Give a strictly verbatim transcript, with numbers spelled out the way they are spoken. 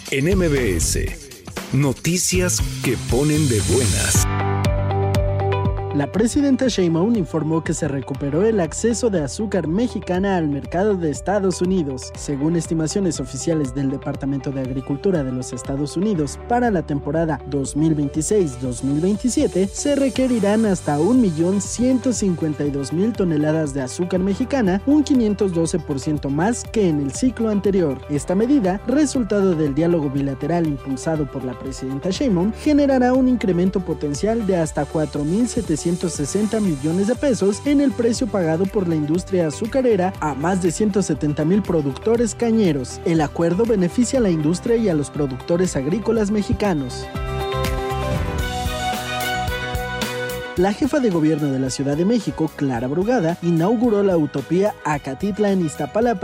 En M B S, noticias que ponen de buenas. La presidenta Sheinbaum informó que se recuperó el acceso de azúcar mexicana al mercado de Estados Unidos. Según estimaciones oficiales del Departamento de Agricultura de los Estados Unidos, para la temporada dos mil veintiséis dos mil veintisiete se requerirán hasta un millón ciento cincuenta y dos mil toneladas de azúcar mexicana, un quinientos doce por ciento más que en el ciclo anterior. Esta medida, resultado del diálogo bilateral impulsado por la presidenta Sheinbaum, generará un incremento potencial de hasta cuatro mil setecientos sesenta millones de pesos en el precio pagado por la industria azucarera a más de ciento setenta mil productores cañeros. El acuerdo beneficia a la industria y a los productores agrícolas mexicanos. La jefa de gobierno de la Ciudad de México, Clara Brugada, inauguró la Utopía Acatitla en Iztapalapa